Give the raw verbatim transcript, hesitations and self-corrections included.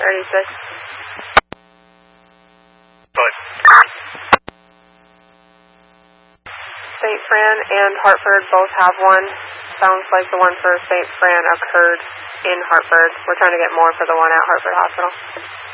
thirty-six. Good. Saint Fran and Hartford both have one. Sounds like the one for Saint Fran occurred in Hartford. We're trying to get more for the one at Hartford Hospital.